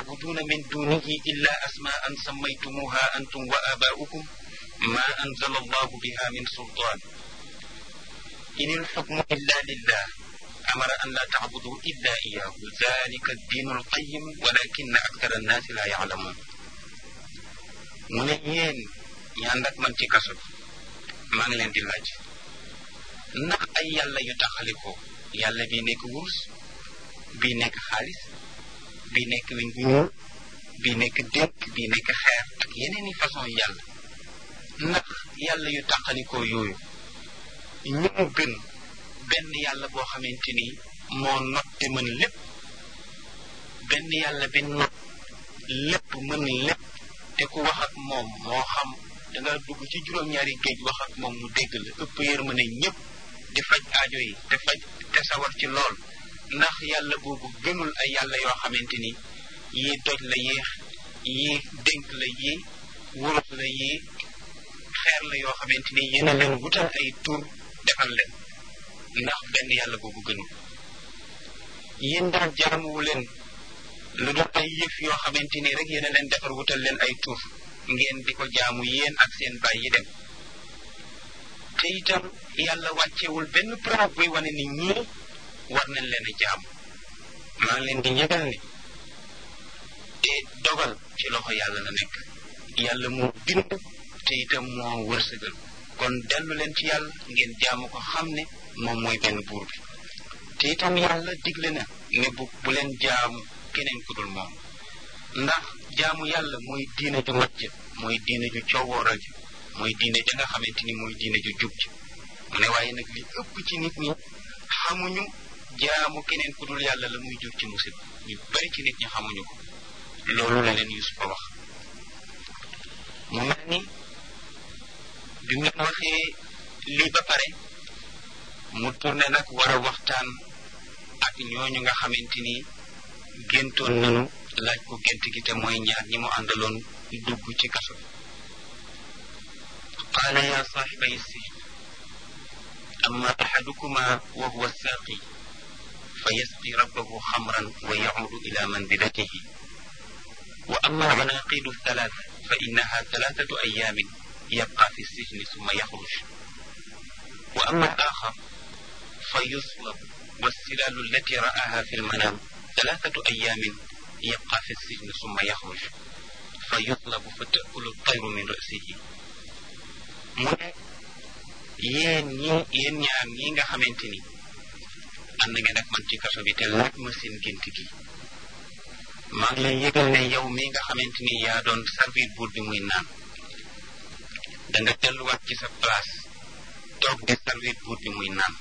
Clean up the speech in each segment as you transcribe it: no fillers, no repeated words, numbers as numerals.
تعبدون من دونه إلا أسماء سميتموها أنتم وآباؤكم ما أنزل الله بها من سلطان إن الحكم إلا لله أمر أن لا تعبدوا إلا إياه ذلك الدين القيم ولكن أكثر الناس لا يعلمون mu ne yéen ñi ànd ak man ci kaso bi maa ngi leen di laaj ndax ay yàlla yu taxalikoo yàlla bii nekk wurus bii nekk xaalis bii nekk wiñ bu ñuul bii nekk dénk bii nekk xeer ak yeneen i façon yàlla ndax yàlla yu taxalikoo yooyu ñu gën benn yàlla boo xamante ni moo not te mën lépp benn yàlla bi not lépp mën lépp te ku wax ak moom moo xam danga dugg ci juróom-ñaari géej wax ak moom mu dégg la ëpp yërmande ñëpp di faj aajo yi te sawar ci lool ndax yàlla boobu gënul ay yàlla yoo xamante ni yii doj la yii dénk la yii wurus la yii xeer la yoo xamante ni yéen a leen wutal ay tur defal leen ndax benn yàlla boobu gënul yéen daal jaamuwu leen lu dul ay yëf yoo xamante ni rek yéen a leen defar wutal leen ay tur ngeen di ko jaamu yéen ak seen baay yi dem te itam yàlla wàccewul benn preuve buy wane ni ñii war nañ leen a jaamu maa ngi leen di yëgal ni te dogal ci loxo yàlla la nekk yàlla moo bind te itam moo wërsëgal kon dellu leen ci yàlla ngeen jaamu ko xam ne moom mooy benn buur bi te itam yàlla digle na ne bu leen jaamu keneen ku dul moom ndax jaamu yàlla mooy diine ju mat ja mooy diine ju coowooral ja mooy diine ja nga xamante ni mooy diine ju jub ja mu ne waaye nag li ëpp ci nit ñi xamuñu jaamu keneen ku dul yàlla la muy jur ci musib ñu bari ci nit ñi xamuñu ko loolu la leen Yuusufa wax mu mel ni bi mu leen waxee lii ba pare mu tourné nag war a waxtaan ak ñooñu nga xamante ni géntoon nanu laaj ko gént gi te mooy ñaar ñi mu àndaloon dugg ci kaso qaala yaa saaxibay sijn amma axadukuma wa huwa saaqi fa yasqi rabbahu xamran wa yacuudu ila manzilatihi wa amma alcanaaqidu thalath fa innaha thalathatu ayaamin yabqa fi sijni summa yaxruj wa amma alaaxar fa yuslab والسلال التي رآها في المنام 3 أيام يبقى في السجن ثم يخرج فيطلب فتأكل الطير من رأسه mu ne yéen ñaar ñi nga xamante ni ànd ngeen ak man ci kaso bi te laaj ma seen gént gi maa ngi lay yëgal ne yow mi nga xamante ni yaa doon servir buur bi muy naan da nga delluwaat ci sa place toog di servir buur bi muy naan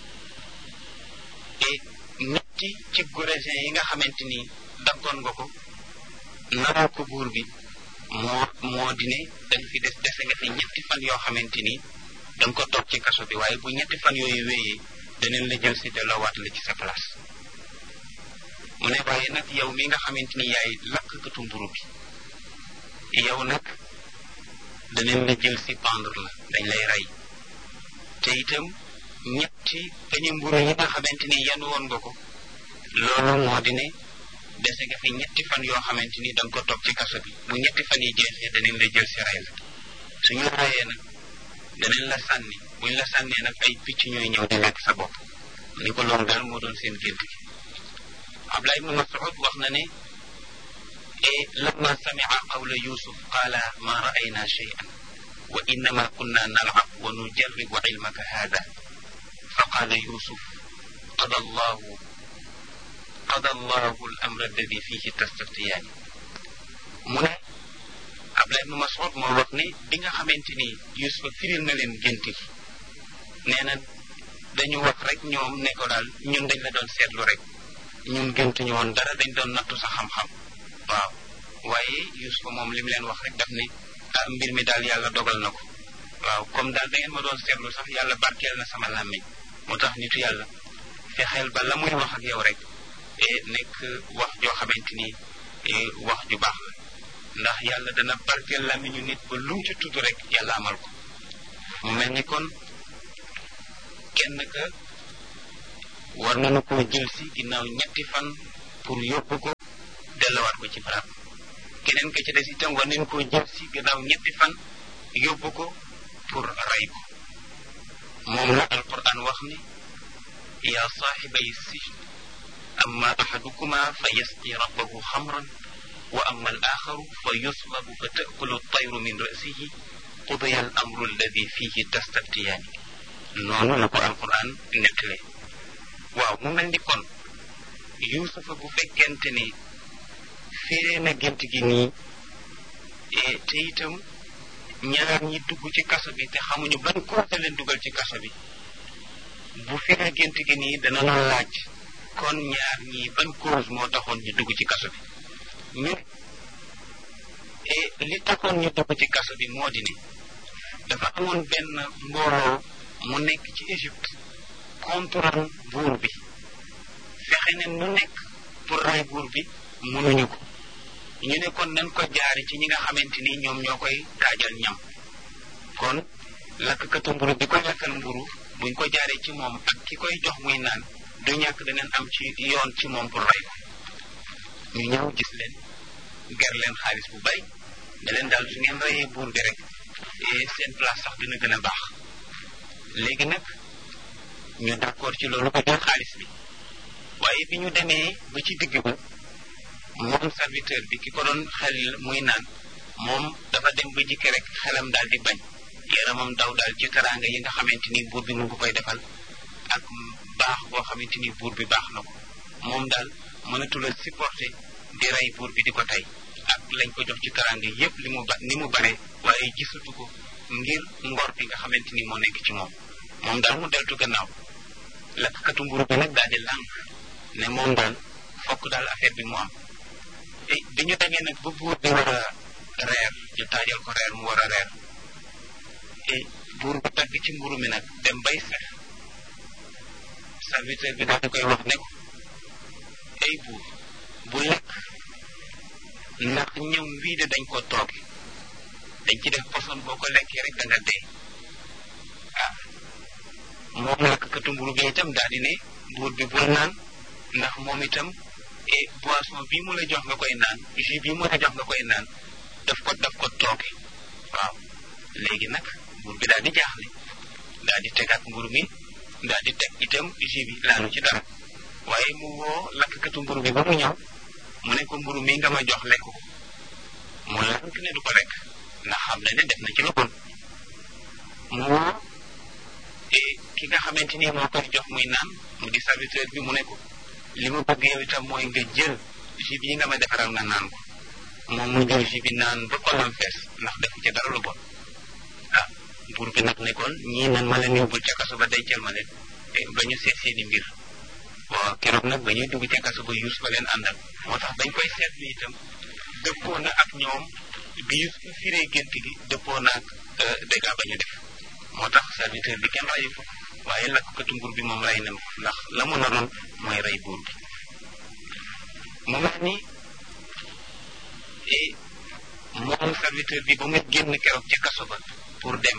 te ñetti ci gorésin yi nga xamante ni daggoon nga ko naroo ko buur bi moo di ne danga fi dese nga fi ñetti fan yoo xamante ni danga ko toog ci kaso bi waaye bu ñetti fan yooyu wéyee daneen la jël si delloowaat la ci sa place mu ne waaye nag yow mi nga xamante ni yaay lakkatu mburu bi yow nag daneen la jël si pendre la dañ lay rey te itam ñetti pañe mburu yi nga xamante ni yan woon nga ko loolu moo di ne dese nga fi ñetti fan yoo xamante ni danga ko toog ci kaso bi bu ñetti fan yi jeexee daneen la jël si rey la suñu reyee nag daneen la sànni buñ la sànnee nag ay picc ñooy ñëw di lekk sa bopp ni ko loolu daal moo doon seen gént gi Abdullah ibn Mas'ud wax na ne lamma sami'a qawla Yusuf qaala ma ra'ayna shay'an wa innama kunna nal'ab wa nujarribu ilmaka hada فقال يوسف قضى الله الأمر الذي فيه تستفتيان mu ne Abdullah ibn Mas'ud moo wax ne bi nga xamante ni Yuusufa firil na leen gént gi nee na dañu wax rek ñoom ne ko daal ñun dañ la doon seetlu rek ñun géntuñu woon dara dañ doon nattu sa xam-xam waaw waaye Yuusufa moom li mu leen wax rek daf ne mbir mi daal yàlla dogal na ko waaw comme daal da ngeen ma doon seetlu sax yàlla barkeel na sama làmmiñ moo tax nitu yàlla fexeel ba la muy wax ak yow rek nekk wax joo xamante ni wax ju baax la ndax yàlla dana barkeel làmmiñu nit ba lu mu ci tudd rek yàlla amal ko mu mel ni kon kenn ka war nañu koo jël si ginnaaw ñetti fan pour yóbbu ko delluwaat ko ci barab keneen ka ci des itam war nañ koo jël si gannaaw ñetti fan yóbbu ko pour rey ko moom la alquran wax ni yaa saaxibay sijn amma axadukuma fa yasqi rabbahu xamran wa amma al axaru fa yuslabu fa taakulu tayru min rasihi qudiya al amru alladi fihi tastaftiyaani noonu la ko alquran nettale waaw mu mel ni kon yuusufa bu fekkente ni firee na gént gi nii te itam ñaar ñi dugg ci kaso bi te xamuñu ban cause leen dugal ci kaso bi bu firee gént gi nii dana la laaj kon ñaar ñi ban cause moo taxoon ñu dugg ci kaso bi ñu li taxoon ñu dugg ci kaso bi moo di ni dafa amoon benn mbooloo mu nekk ci Égypte contre buur bi fexe ne nu nekk pour rey buur bi mënuñu ko ñu ne kon nañ ko jaari ci ñi nga xamante ni ñoom ñoo koy taajal ñam kon lakkatu mburu bi koy lakkal mburu buñ ko jaaree ci moom ak ki koy jox muy naan du ñàkk daneen am ci yoon ci moom pour rey ko ñu ñëw gis leen ger leen xaalis bu bari ne leen daal su ngeen reyee buur bi rek seen place sax dina gën a baax léegi nag ñu d'accord ci loolu ko jël xaalis bi waaye bi ñu demee ba ci digg ba moom serviteur bi ki ko doon xel muy naan moom dafa dem ba jikki rek xelam daal di bañ yaramam daw daal ci teraanga yi nga xamante ni buur bi mu ngi koy defal ak baax boo xamante ni buur bi baax na ko moom daal mënatula supporter di rey buur bi di ko tey ak lañ ko jox ci teraanga yépp ni mu bare waaye gisatu ko ngir ngor bi nga xamante ni moo nekk ci moom moom daal mu deltu gannaaw lakkatu mburu bi nag daal di lànk ne moom daal fokk daal affaire bi mu am bi ñu demee nag ba buur bi war a reer ñu taajal ko reer mu war a reer buur bu tagg ci mburu mi nag dem bay sex serviteur bi daal di koy wax ne ko ay buur bu lekk ndax ñëw wii de dañ ko tooge dañ ci def poson boo ko lekkee rek da nga dee moom lakkatu mburu bi itam daal di ne buur bi bul naan ndax moom itam boisson bii mu la jox nga koy naan jus bii mu la jox nga koy naan daf ko tooge waaw léegi nag buur bi daal di jaaxle daal di tegaat mburu mi daal di teg itam jus bi laanu ci dara waaye mu woo lakkatu mburu bi ba mu ñëw mu ne ko mburu mi nga ma jox lekk ko mu lank ne du ko lekk ndax xam ne def na ci lu bon mu woo ki nga xamante ni moo koy jox muy naan mu di serviteur bi mu ne ko li ma bëgg yow itam mooy nga jël jus bi nga ma defaral nga naan ko moom mu jël jus bi naan ba xolam fees ndax defu ci dara lu bon buur bi nag nekkoon ñii nan ma leen yóbbul ca kaso ba dencal ma leen ba ñu seet seeni mbir waaw keroog nag ba ñuy dugg ca kaso ba yuus ba leen àndal moo tax bañ koy seetlu itam dëppoo na ak ñoom bi yuus ba firee gént gi dëppoo na ak dégâts ba ñu def moo tax serviteur bi kenn rayu ko waaye lakkatu mbur bi moom rey nañ ko ndax la mu naroon mooy rey buur bi mu mel ni moom serviteur bi ba mu génn keroog ca kaso ba pour dem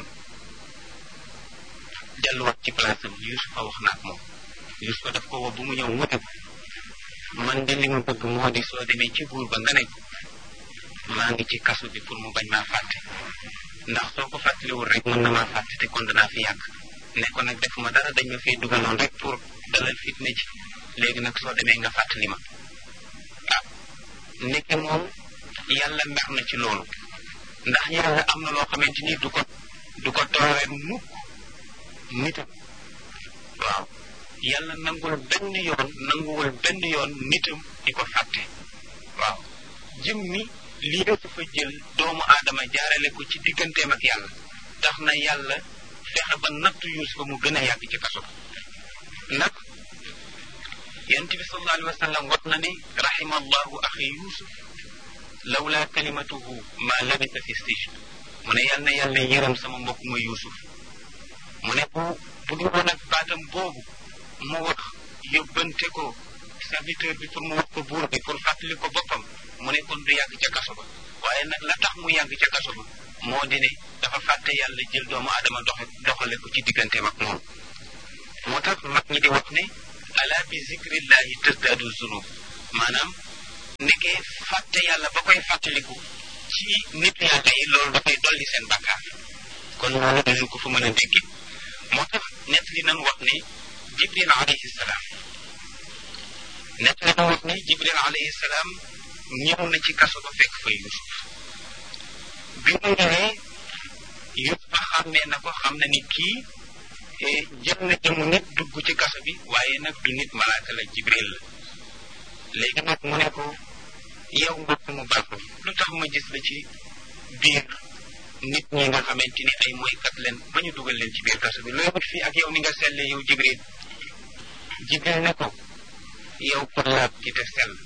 delluwaat ci place am Yuusufa wax na ak moom Yuusufa daf ko woo bu mu ñëw mu ne man de li ma bëgg moo di soo demee ci buur ba nga ne maa ngi ci kaso bi pour mu bañ maa fàtte ndax soo ko fàttaliwul rek mën na maa fàtte te kon danaa fi yàgg ne ko nag defuma dara dañ ma fee dugaloon rek pour dalal fitna ji léegi nag soo demee nga fàttali ma nekk moom yàlla mer na ci loolu ndax yàlla am na loo xamante ni du ko tooree mukk nitam waaw yàlla nanguwul benn yoon nitam di ko fàtte waaw jëm mi lii dafa jël doomu aadama jaarale ko ci digganteem ak yàlla tax na yàlla fexe ba nattu Yuusufa mu gën a yàgg ci kaso nag yonent bi sallallahu alayhi wa sallam wax na ne rahima allahu axi Yuusuf lawla kalimatuhu ma labisa fi sijn mu ne yal na yàlla yërëm sama mbokk ma Yuusuf mu ne bu dul woon ak baatam boobu mu wax yóbbante ko serviteur bi pour mu wax ko buur bi pour fàttali ko boppam mu ne kon du yàgg ca kaso ba waaye nag la tax mu yàgg ca kaso ba moo di ne dafa fàtte yàlla jël doomu aadama doxale ko ci digganteem ak moom moo tax mag ñi di wax ne ala bi zikrillahi tasdaadu zunub maanaam nekkee fàtte yàlla ba koy fàttaliku ci nit yàlla yi loolu dafay dolli seen bakkaar kon loolu dañu ko fa mën a dégg moo tax nett li nañ wax ne jibril alayhi salaam ñëw na ci kaso ba fekk fa Yuusuf bi mu ñëwee Yuusuf xàmmee na ko xam na ni kii jël na jëmu nit dugg ci kaso bi waaye nag du nit malaaka la jibril la léegi nag mu ne ko yow mbokk mu baax lu tax ma gis la ci biir nit ñi nga xamante ni ay moykat leen ba ñu dugal leen ci biir kaso bi looy wut fii ak yow ni nga selle yow jibril ne ko yow ko laab ki te sell